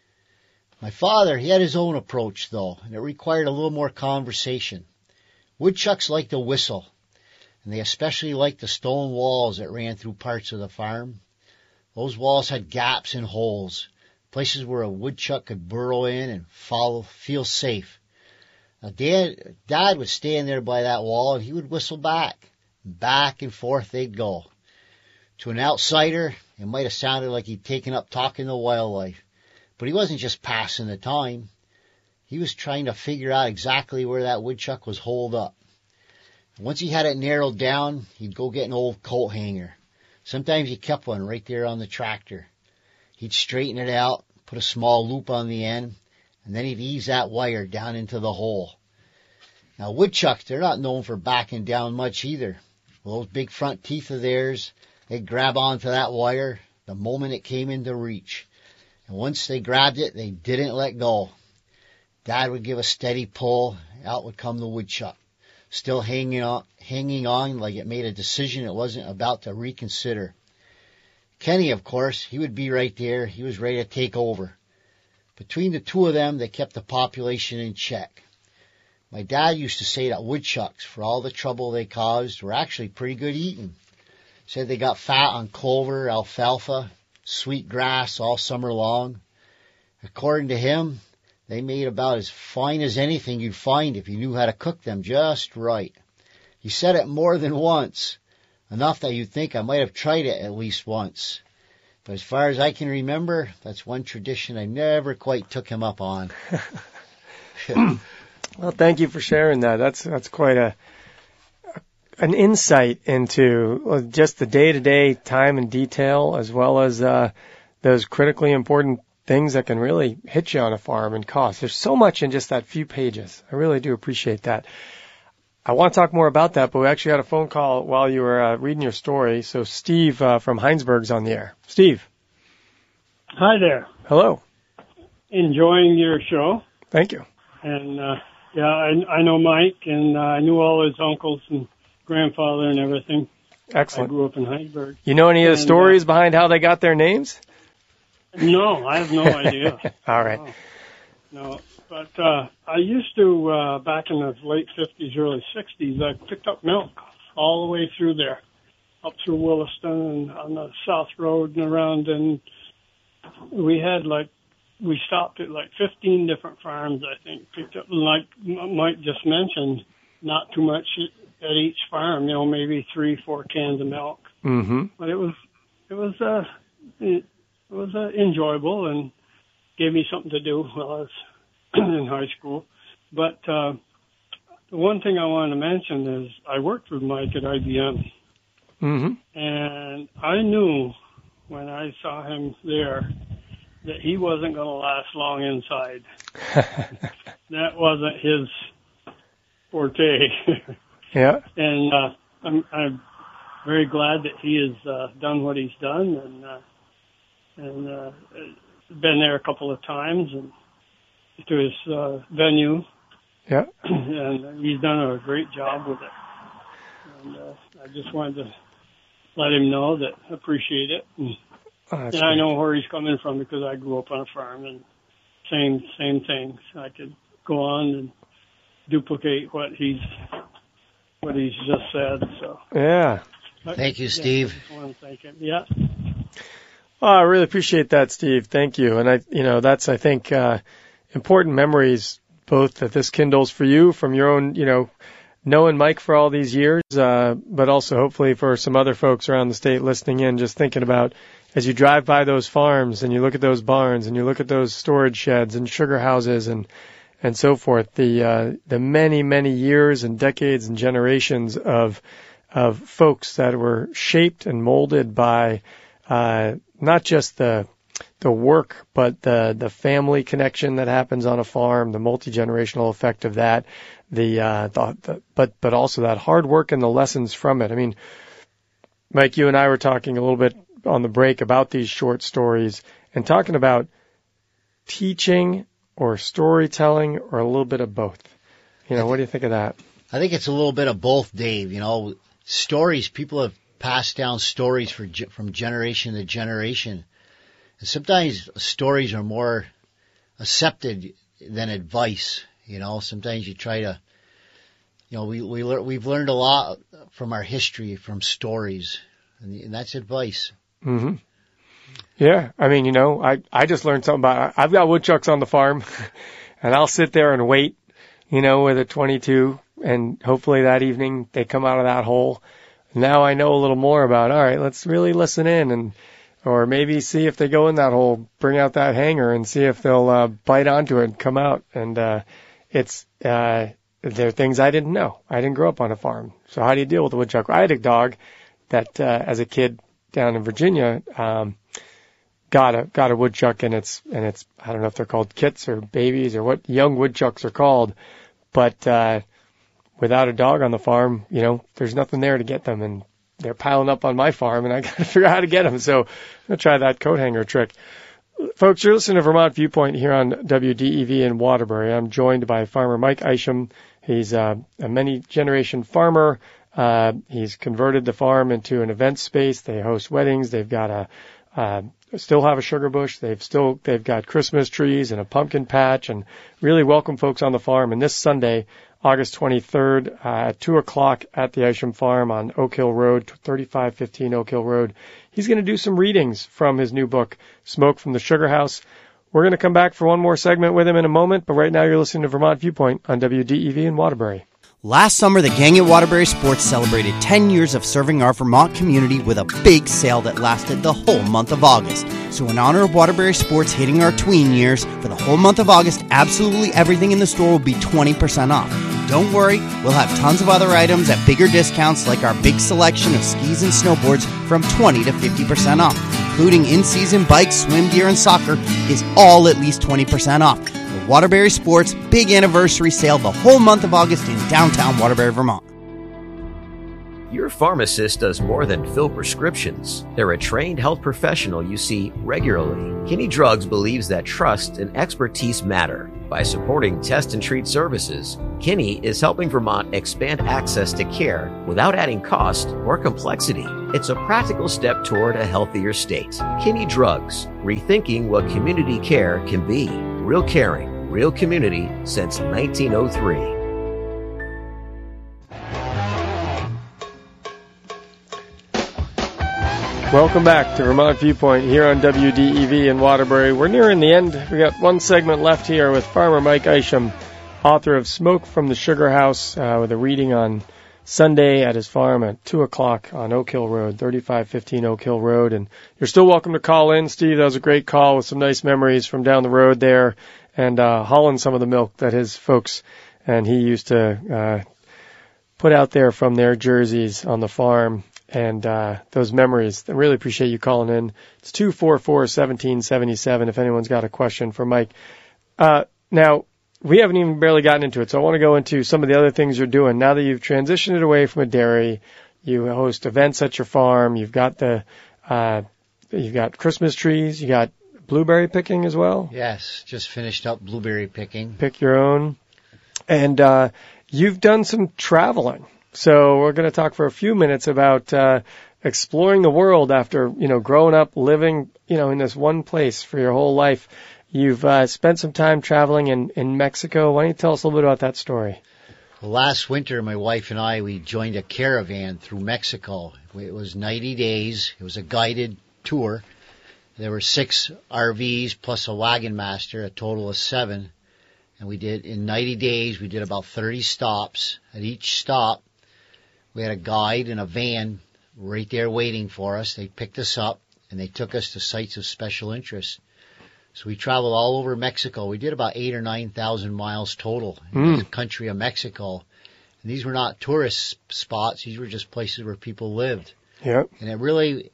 My father, he had his own approach, though, and it required a little more conversation. Woodchucks liked to whistle, and they especially liked the stone walls that ran through parts of the farm. Those walls had gaps and holes, places where a woodchuck could burrow in and follow, feel safe. Now, Dad, Dad would stand there by that wall, and he would whistle back. Back and forth they'd go. To an outsider, it might have sounded like he'd taken up talking to wildlife. But he wasn't just passing the time. He was trying to figure out exactly where that woodchuck was holed up. Once he had it narrowed down, he'd go get an old coat hanger. Sometimes he kept one right there on the tractor. He'd straighten it out, put a small loop on the end, and then he'd ease that wire down into the hole. Now, woodchucks, they're not known for backing down much either. With those big front teeth of theirs, they'd grab onto that wire the moment it came into reach. And once they grabbed it, they didn't let go. Dad would give a steady pull, out would come the woodchuck, still hanging on, hanging on like it made a decision it wasn't about to reconsider. Kenny, of course, he would be right there. He was ready to take over. Between the two of them, they kept the population in check. My dad used to say that woodchucks, for all the trouble they caused, were actually pretty good eating. Said they got fat on clover, alfalfa, sweet grass all summer long. According to him, they made about as fine as anything you'd find if you knew how to cook them just right. He said it more than once, enough that you'd think I might have tried it at least once. But as far as I can remember, that's one tradition I never quite took him up on. Well, thank you for sharing that. That's that's quite a an insight into just the day-to-day time and detail, as well as uh, those critically important things that can really hit you on a farm and cost. There's so much in just that few pages. I really do appreciate that. I want to talk more about that, but we actually had a phone call while you were uh, reading your story. So Steve uh, from Heinsberg's on the air. Steve. Hi there. Hello. Enjoying your show. Thank you. And, uh, yeah, I, I know Mike, and uh, I knew all his uncles and grandfather and everything. Excellent. I grew up in Heinsberg. You know any of the and, stories uh, behind how they got their names? No, I have no idea. All right. No, no. But uh, I used to, uh, back in the late fifties, early sixties, I picked up milk all the way through there, up through Williston and on the South Road and around, and we had like, we stopped at like fifteen different farms, I think, picked up, like Mike just mentioned, not too much at each farm, you know, maybe three, four cans of milk. Mm-hmm. But it was, it was, uh, it, it was uh, enjoyable and gave me something to do while I was in high school. But uh, the one thing I wanted to mention is I worked with Mike at I B M. Mm-hmm. And I knew when I saw him there that he wasn't going to last long inside. That wasn't his forte. Yeah. And uh, I'm, I'm very glad that he has uh, done what he's done, and uh, and uh, been there a couple of times and to his uh, venue. Yeah. And he's done a great job with it. And uh, I just wanted to let him know that I appreciate it. And, oh, and great. I know where he's coming from because I grew up on a farm, and same same things. I could go on and duplicate what he's what he's just said. So Yeah. Thank you, yeah, Steve. I just want to thank him. Yeah. Oh, I really appreciate that, Steve. Thank you. And I, you know, that's, I think, uh, important memories, both that this kindles for you from your own, you know, knowing Mike for all these years, uh, but also hopefully for some other folks around the state listening in, just thinking about as you drive by those farms and you look at those barns and you look at those storage sheds and sugar houses and, and so forth, the, uh, the many, many years and decades and generations of, of folks that were shaped and molded by, uh, not just the, the work, but the, the family connection that happens on a farm, the multi-generational effect of that, the, uh, the, the, but, but also that hard work and the lessons from it. I mean, Mike, you and I were talking a little bit on the break about these short stories and talking about teaching or storytelling or a little bit of both. You know, what do you think of that? I think it's a little bit of both, Dave. You know, stories, people have passed down stories for, from generation to generation. And sometimes stories are more accepted than advice. You know, sometimes you try to, you know, we, we lear, we've learned a lot from our history, from stories, and, and that's advice. Mm-hmm. Yeah. I mean, you know, I, I just learned something about, I've got woodchucks on the farm and I'll sit there and wait, you know, with a twenty-two, and hopefully that evening they come out of that hole. Now I know a little more about, all right, let's really listen in, and, or maybe see if they go in that hole, bring out that hanger and see if they'll, uh, bite onto it and come out. And, uh, it's, uh, there are things I didn't know. I didn't grow up on a farm. So how do you deal with a woodchuck? I had a dog that, uh, as a kid down in Virginia, um, got a, got a woodchuck, and it's, and it's, I don't know if they're called kits or babies or what young woodchucks are called, but, uh, without a dog on the farm, you know, there's nothing there to get them, and they're piling up on my farm, and I got to figure out how to get them. So I'm going to try that coat hanger trick. Folks, you're listening to Vermont Viewpoint here on W D E V in Waterbury. I'm joined by farmer Mike Isham. He's uh, a many-generation farmer. Uh, he's converted the farm into an event space. They host weddings. They've got a uh, still have a sugar bush. They've still they've got Christmas trees and a pumpkin patch, and really welcome folks on the farm. And this Sunday, August twenty-third, uh, at two o'clock at the Isham Farm on Oak Hill Road, thirty-five fifteen Oak Hill Road. He's going to do some readings from his new book, Smoke from the Sugar House. We're going to come back for one more segment with him in a moment, but right now you're listening to Vermont Viewpoint on W D E V in Waterbury. Last summer, the gang at Waterbury Sports celebrated ten years of serving our Vermont community with a big sale that lasted the whole month of August. So in honor of Waterbury Sports hitting our tween years, for the whole month of August, absolutely everything in the store will be twenty percent off. Don't worry, we'll have tons of other items at bigger discounts like our big selection of skis and snowboards from twenty to fifty percent off, including in-season bikes, swim gear, and soccer is all at least twenty percent off. The Waterbury Sports Big Anniversary Sale the whole month of August in downtown Waterbury, Vermont. Your pharmacist does more than fill prescriptions. They're a trained health professional you see regularly. Kinney Drugs believes that trust and expertise matter. By supporting test and treat services, Kinney is helping Vermont expand access to care without adding cost or complexity. It's a practical step toward a healthier state. Kinney Drugs, rethinking what community care can be. Real caring, real community since nineteen oh three. Welcome back to Vermont Viewpoint here on W D E V in Waterbury. We're nearing the end. We got one segment left here with Farmer Mike Isham, author of Smoke from the Sugar House, uh, with a reading on Sunday at his farm at two o'clock on Oak Hill Road, thirty-five fifteen Oak Hill Road. And you're still welcome to call in, Steve. That was a great call with some nice memories from down the road there and uh, hauling some of the milk that his folks and he used to uh, put out there from their jerseys on the farm. And uh those memories. I really appreciate you calling in. It's two four four, one seven seven seven if anyone's got a question for Mike. Uh Now, we haven't even barely gotten into it, so I want to go into some of the other things you're doing. Now that you've transitioned it away from a dairy, you host events at your farm, you've got the uh you've got Christmas trees, you got blueberry picking as well? Yes, just finished up blueberry picking. Pick your own. And uh you've done some traveling. So we're going to talk for a few minutes about uh, exploring the world after, you know, growing up, living, you know, in this one place for your whole life. You've uh, spent some time traveling in, in Mexico. Why don't you tell us a little bit about that story? Well, last winter, my wife and I, we joined a caravan through Mexico. It was ninety days. It was a guided tour. There were six R Vs plus a wagon master, a total of seven. And we did, in ninety days, we did about thirty stops. At each stop, we had a guide in a van right there waiting for us. They picked us up, and they took us to sites of special interest. So we traveled all over Mexico. We did about eight or nine thousand miles total in mm. the country of Mexico. And these were not tourist spots. These were just places where people lived. Yep. And it really,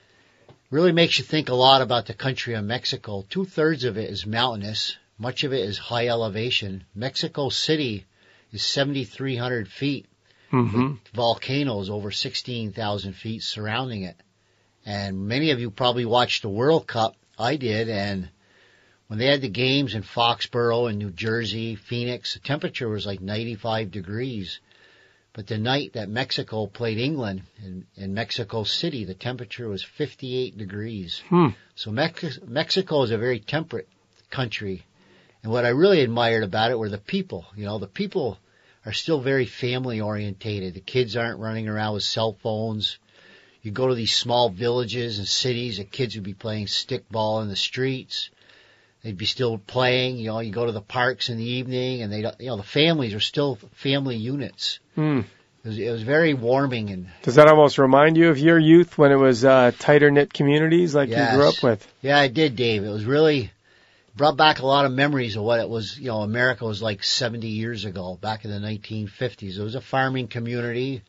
really makes you think a lot about the country of Mexico. Two-thirds of it is mountainous. Much of it is high elevation. Mexico City is seventy-three hundred feet. Mm-hmm. Volcanoes over sixteen thousand feet surrounding it. And many of you probably watched the World Cup. I did. And when they had the games in Foxborough and New Jersey, Phoenix, the temperature was like ninety-five degrees. But the night that Mexico played England in, in Mexico City, the temperature was fifty-eight degrees. Hmm. So Mex- Mexico is a very temperate country. And what I really admired about it were the people. You know, the people are still very family orientated. The kids aren't running around with cell phones. You go to these small villages and cities, the kids would be playing stickball in the streets. They'd be still playing. You know, you go to the parks in the evening, and they, you know, the families are still family units. Mm. It was, it was very warming. And does that almost remind you of your youth when it was uh, tighter knit communities like yes. you grew up with? Yeah, I did, Dave. It was really brought back a lot of memories of what it was, you know, America was like seventy years ago, back in the nineteen fifties. It was a farming community.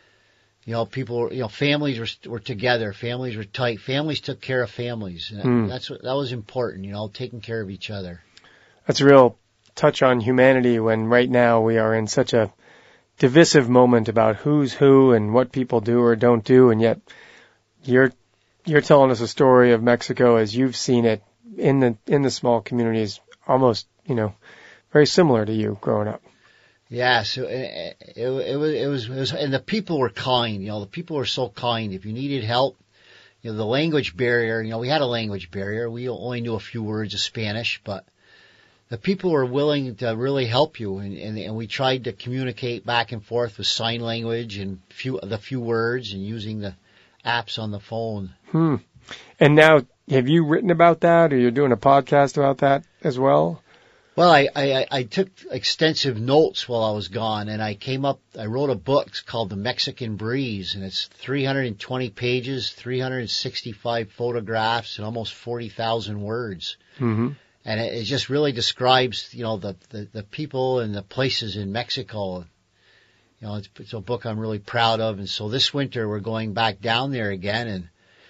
You know, people, you know, families were, were together. Families were tight. Families took care of families. And mm. that's what, that was important, you know, taking care of each other. That's a real touch on humanity when right now we are in such a divisive moment about who's who and what people do or don't do. And yet you're, you're telling us a story of Mexico as you've seen it in the in the small communities, almost, you know, very similar to you growing up. Yeah, so it, it, it, was, it was it was and the people were kind. You know, the people were so kind. If you needed help, you know, the language barrier. You know, we had a language barrier. We only knew a few words of Spanish, but the people were willing to really help you, and, and, and we tried to communicate back and forth with sign language and few the few words, and using the apps on the phone. Hmm. And now, have you written about that, or you're doing a podcast about that as well? Well, I, I, I took extensive notes while I was gone, and I came up, I wrote a book called The Mexican Breeze, and it's three hundred twenty pages, three hundred sixty-five photographs, and almost forty thousand words. Mm-hmm. And it, it just really describes, you know, the, the, the people and the places in Mexico. You know, it's, it's a book I'm really proud of, and so this winter we're going back down there again, and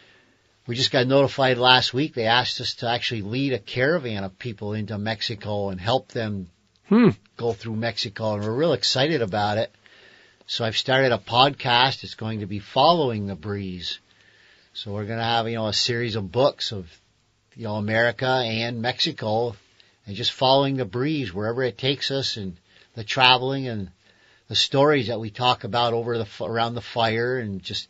we just got notified last week. They asked us to actually lead a caravan of people into Mexico and help them hmm. go through Mexico. And we're real excited about it. So I've started a podcast. It's going to be Following the Breeze. So we're going to have, you know, a series of books of, you know, America and Mexico and just following the breeze wherever it takes us, and the traveling and the stories that we talk about over the, around the fire, and just,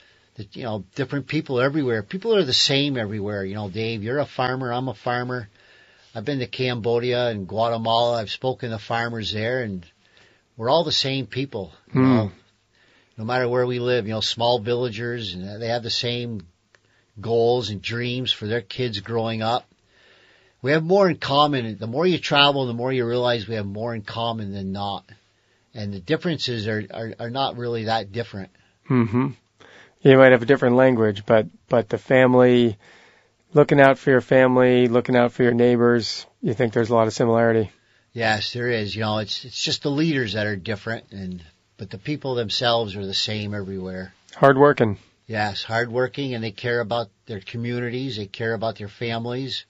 you know, different people everywhere. People are the same everywhere. You know, Dave, you're a farmer. I'm a farmer. I've been to Cambodia and Guatemala. I've spoken to farmers there, and we're all the same people. You Mm. know, no matter where we live, you know, small villagers, and they have the same goals and dreams for their kids growing up. We have more in common. The more you travel, the more you realize we have more in common than not. And the differences are, are, are not really that different. Mm-hmm. You might have a different language, but, but the family, looking out for your family, looking out for your neighbors, you think there's a lot of similarity. Yes, there is. You know, it's it's just the leaders that are different, and but the people themselves are the same everywhere. Hardworking. Yes, hardworking, and they care about their communities, they care about their families,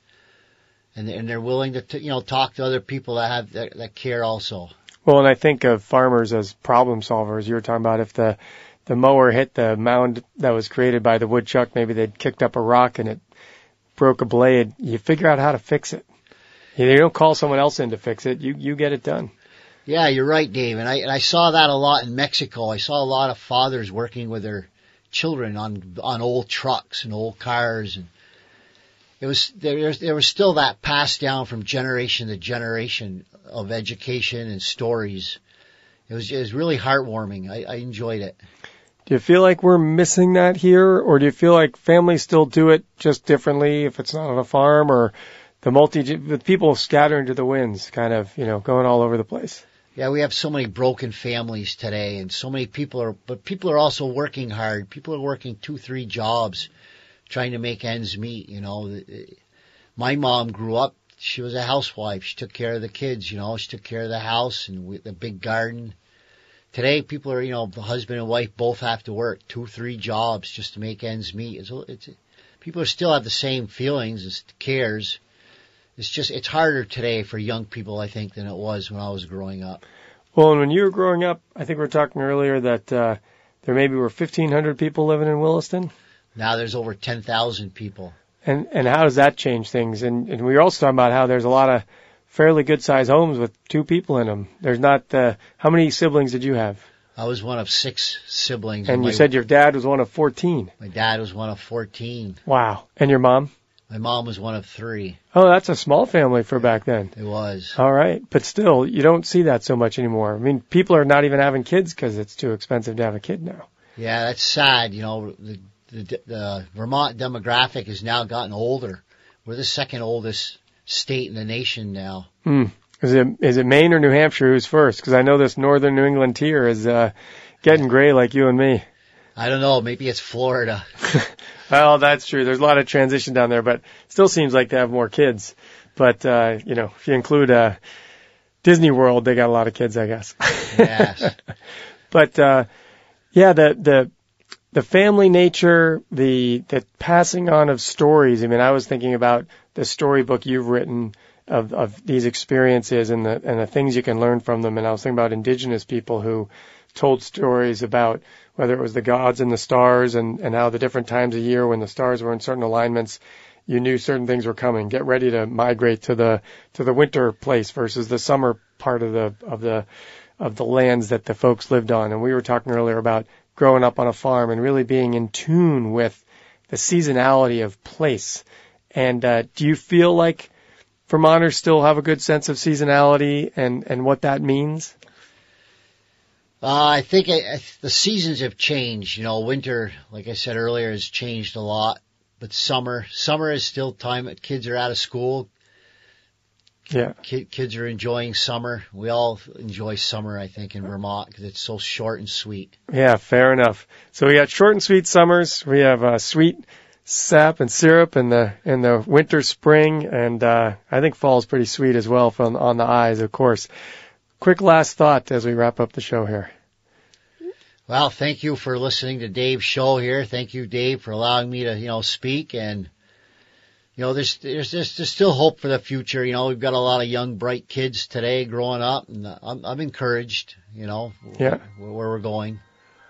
and and they're willing to t- you know talk to other people that have that, that care also. Well, and I think of farmers as problem solvers. You were talking about if the the mower hit the mound that was created by the woodchuck, maybe they'd kicked up a rock and it broke a blade. You figure out how to fix it. You don't call someone else in to fix it. You you get it done. Yeah, you're right, Dave. And I and I saw that a lot in Mexico. I saw a lot of fathers working with their children on on old trucks and old cars, and it was there. There was still that passed down from generation to generation of education and stories. It was it was really heartwarming. I, I enjoyed it. Do you feel like we're missing that here, or do you feel like families still do it just differently if it's not on a farm, or the multi the people scattering to the winds, kind of, you know, going all over the place? Yeah, we have so many broken families today, and so many people are, but people are also working hard. People are working two, three jobs, trying to make ends meet. You know, my mom grew up; she was a housewife. She took care of the kids. You know, she took care of the house and we, the big garden. Today, people are, you know, the husband and wife both have to work two, three jobs just to make ends meet. It's, it's people still have the same feelings, as cares. It's just, it's harder today for young people, I think, than it was when I was growing up. Well, and when you were growing up, I think we were talking earlier that uh, there maybe were fifteen hundred people living in Williston. Now there's over ten thousand people. And and how does that change things? And, and we were also talking about how there's a lot of fairly good-sized homes with two people in them. There's not, uh, how many siblings did you have? I was one of six siblings. And, and you my, said your dad was one of fourteen. My dad was one of fourteen. Wow. And your mom? My mom was one of three. Oh, that's a small family for back then. It was. All right. But still, you don't see that so much anymore. I mean, people are not even having kids because it's too expensive to have a kid now. Yeah, that's sad. You know, the, the, the Vermont demographic has now gotten older. We're the second oldest state in the nation now. Hmm. Is it is it Maine or New Hampshire who's first? Because I know this northern New England tier is uh, getting gray like you and me. I don't know. Maybe it's Florida. Well, that's true. There's a lot of transition down there, but still seems like they have more kids. But, uh, you know, if you include uh, Disney World, they got a lot of kids, I guess. Yes. But, uh, yeah, the, the, the family nature, the, the passing on of stories. I mean, I was thinking about the storybook you've written of, of these experiences and the, and the things you can learn from them. And I was thinking about indigenous people who told stories about whether it was the gods and the stars and, and how the different times of year when the stars were in certain alignments, you knew certain things were coming. Get ready to migrate to the, to the winter place versus the summer part of the, of the, of the lands that the folks lived on. And we were talking earlier about growing up on a farm and really being in tune with the seasonality of place. And, uh, do you feel like Vermonters still have a good sense of seasonality and, and what that means? Uh, I think it, the seasons have changed. You know, winter, like I said earlier, has changed a lot. But summer, summer is still time that kids are out of school. Yeah. Kid, kids are enjoying summer. We all enjoy summer, I think, in Vermont because it's so short and sweet. Yeah, fair enough. So we got short and sweet summers. We have uh, sweet sap and syrup in the in the winter, spring, and uh, I think fall's pretty sweet as well from on the eyes, of course. Quick last thought as we wrap up the show here. Well, thank you for listening to Dave's show here. Thank you, Dave, for allowing me to, you know, speak. And, you know, there's, there's, there's, there's still hope for the future. You know, we've got a lot of young, bright kids today growing up, and I'm, I'm encouraged, you know, yeah. where, where we're going.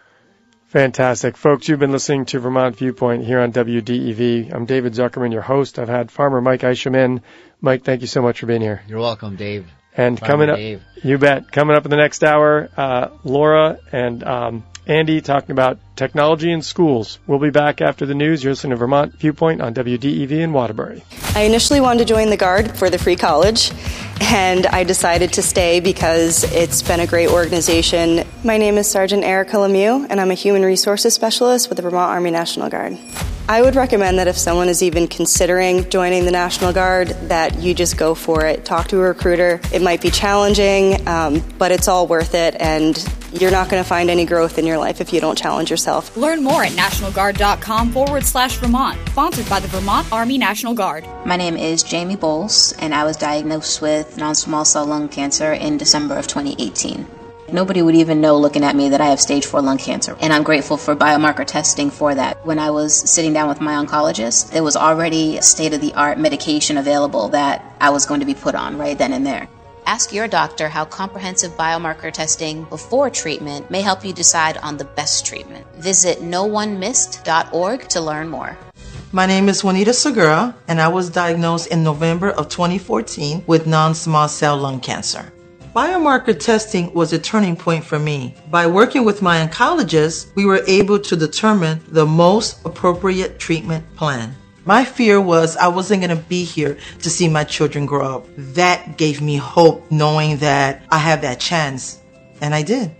Fantastic. Folks, you've been listening to Vermont Viewpoint here on W D E V. I'm David Zuckerman, your host. I've had Farmer Mike Isham in. Mike, thank you so much for being here. You're welcome, Dave. And Farmer coming up, Dave. You bet. Coming up in the next hour, uh, Laura and um, Andy talking about technology in schools. We'll be back after the news. You're listening to Vermont Viewpoint on W D E V in Waterbury. I initially wanted to join the Guard for the free college, and I decided to stay because it's been a great organization. My name is Sergeant Erica Lemieux, and I'm a Human Resources Specialist with the Vermont Army National Guard. I would recommend that if someone is even considering joining the National Guard, that you just go for it. Talk to a recruiter. It might be challenging, um, but it's all worth it, and you're not going to find any growth in your life if you don't challenge yourself. Learn more at nationalguard.com forward slash Vermont. Sponsored by the Vermont Army National Guard. My name is Jamie Bowles, and I was diagnosed with non-small cell lung cancer in December of twenty eighteen. Nobody would even know looking at me that I have stage four lung cancer, and I'm grateful for biomarker testing for that. When I was sitting down with my oncologist, there was already state-of-the-art medication available that I was going to be put on right then and there. Ask your doctor how comprehensive biomarker testing before treatment may help you decide on the best treatment. Visit no one missed dot org to learn more. My name is Juanita Segura, and I was diagnosed in November of twenty fourteen with non-small cell lung cancer. Biomarker testing was a turning point for me. By working with my oncologist, we were able to determine the most appropriate treatment plan. My fear was I wasn't going to be here to see my children grow up. That gave me hope, knowing that I have that chance. And I did.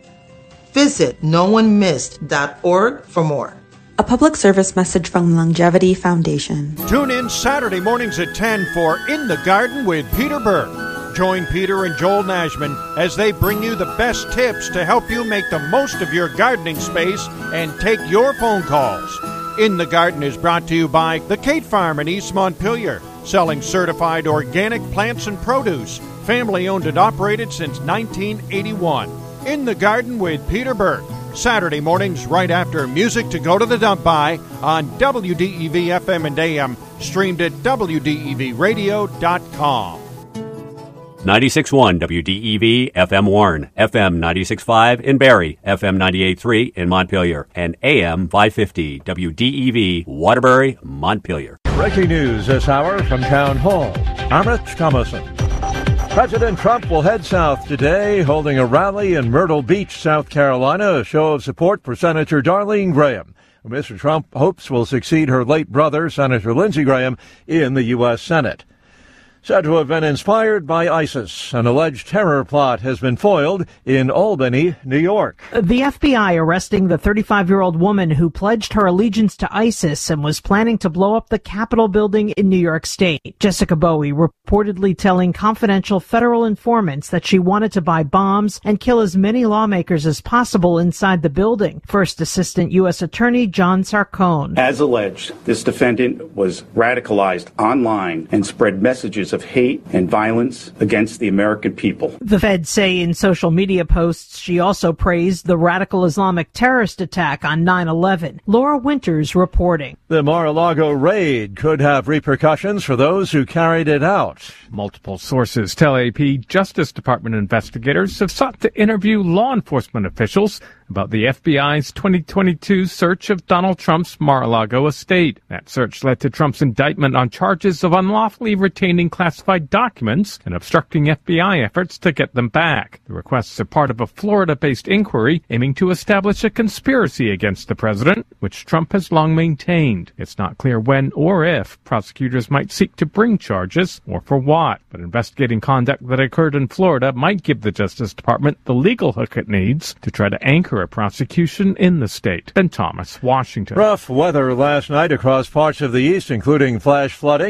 Visit no one missed dot org for more. A public service message from Longevity Foundation. Tune in Saturday mornings at ten for In the Garden with Peter Burke. Join Peter and Joel Nashman as they bring you the best tips to help you make the most of your gardening space and take your phone calls. In the Garden is brought to you by the Kate Farm in East Montpelier, selling certified organic plants and produce, family owned and operated since nineteen eighty-one. In the Garden with Peter Burke, Saturday mornings right after Music to Go to the Dump By on W D E V F M and A M, streamed at W D E V radio dot com. ninety-six point one W D E V F M Warren, F M ninety-six point five in Barrie, F M ninety-eight point three in Montpelier, and A M five fifty W D E V Waterbury, Montpelier. Breaking news this hour from Town Hall. I'm Rich Thomason. President Trump will head south today, holding a rally in Myrtle Beach, South Carolina, a show of support for Senator Darlene Graham, who Mister Trump hopes will succeed her late brother, Senator Lindsey Graham, in the U S Senate. Said to have been inspired by ISIS, an alleged terror plot has been foiled in Albany, New York. The F B I arresting the thirty-five-year-old woman who pledged her allegiance to ISIS and was planning to blow up the Capitol building in New York State. Jessica Bowie reportedly telling confidential federal informants that she wanted to buy bombs and kill as many lawmakers as possible inside the building. First Assistant U S Attorney John Sarcone. As alleged, this defendant was radicalized online and spread messages of hate and violence against the American people. The feds say in social media posts she also praised the radical Islamic terrorist attack on nine eleven. Laura Winters reporting. The Mar-a-Lago raid could have repercussions for those who carried it out. Multiple sources tell A P Justice Department investigators have sought to interview law enforcement officials about the F B I's twenty twenty-two search of Donald Trump's Mar-a-Lago estate. That search led to Trump's indictment on charges of unlawfully retaining classified documents and obstructing F B I efforts to get them back. The requests are part of a Florida-based inquiry aiming to establish a conspiracy against the president, which Trump has long maintained. It's not clear when or if prosecutors might seek to bring charges, or for what. But investigating conduct that occurred in Florida might give the Justice Department the legal hook it needs to try to anchor a prosecution in the state. Ben Thomas, Washington. Rough weather last night across parts of the east, including flash flooding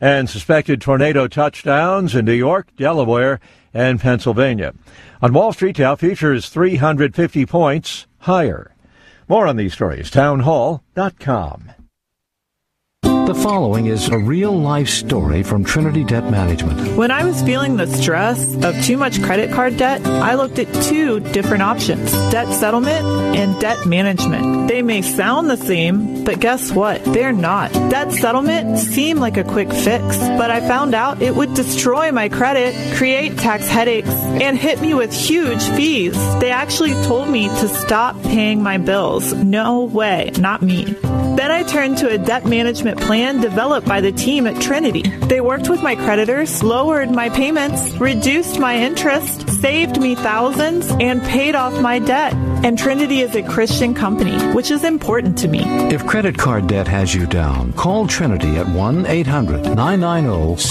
and suspected tornado touchdowns in New York, Delaware, and Pennsylvania. On Wall Street, Dow futures three hundred fifty points higher. More on these stories, town hall dot com. The following is a real-life story from Trinity Debt Management. When I was feeling the stress of too much credit card debt, I looked at two different options, debt settlement and debt management. They may sound the same, but guess what? They're not. Debt settlement seemed like a quick fix, but I found out it would destroy my credit, create tax headaches, and hit me with huge fees. They actually told me to stop paying my bills. No way, not me. Then I turned to a debt management plan developed by the team at Trinity. They worked with my creditors, lowered my payments, reduced my interest, saved me thousands, and paid off my debt. And Trinity is a Christian company, which is important to me. If credit card debt has you down, call Trinity at one eight hundred nine nine zero six